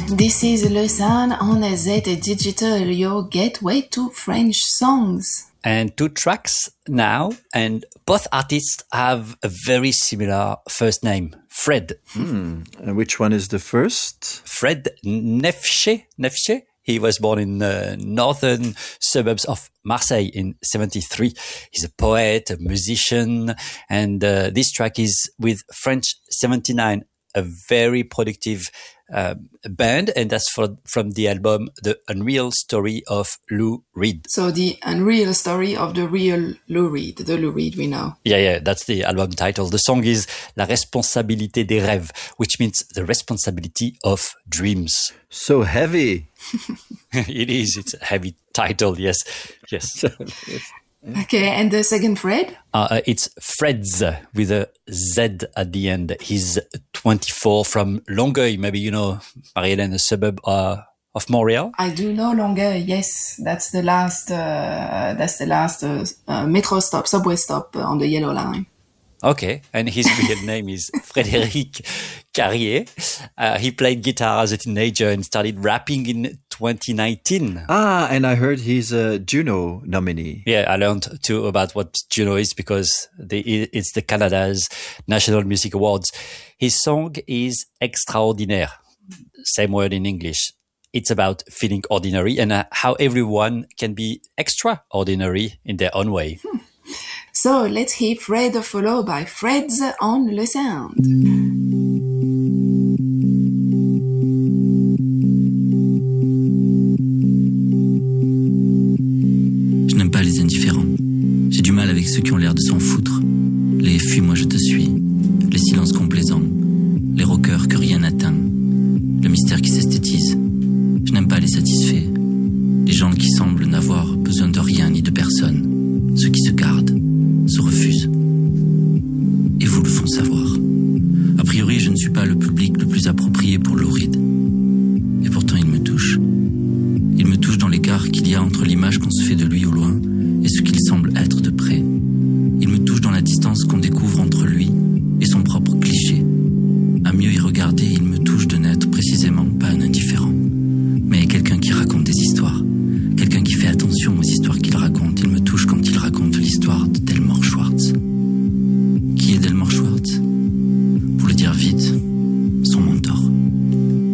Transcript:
This is Lausanne on Z Digital, your gateway to French songs. And 2 tracks now, and both artists have a very similar first name, Fred. And which one is the first? Fred Nefché. He was born in the northern suburbs of Marseille in 1973. He's a poet, a musician, and this track is with French 79, a very productive band, and that's from the album The Unreal Story of Lou Reed. So the unreal story of the real Lou Reed, the Lou Reed we know. Yeah, that's the album title. The song is La responsabilité des rêves, which means the responsibility of dreams. So heavy. It is. It's a heavy title, yes. Okay, and the second Fred? It's Freds with a Z at the end. He's 24 from Longueuil. Maybe you know, Marie-Hélène, a suburb of Montreal. I do no longer. Yes, that's the last metro stop, subway stop on the Yellow Line. Okay, and his real name is Frédéric Carrier. He played guitar as a teenager and started rapping in 2019. And I heard he's a Juno nominee. Yeah, I learned too about what Juno is because it's the Canada's National Music Awards. His song is Extraordinaire, same word in English. It's about feeling ordinary and how everyone can be extraordinary in their own way. So let's hear Fred followed by Freds on Le Sound. Je n'aime pas les indifférents. J'ai du mal avec ceux qui ont l'air de s'en foutre. Les « fuis-moi, je te suis », les silences complaisants, les rockers que rien n'atteint, le mystère qui s'esthétise. Je n'aime pas les satisfaits, les gens qui semblent n'avoir besoin de rien ni de personne, ceux qui se gardent, se refusent. Et vous le font savoir. A priori, je ne suis pas le public le plus approprié pour Lou Reed. Et pourtant, il me touche. Il me touche dans l'écart qu'il y a entre l'image qu'on se fait de lui au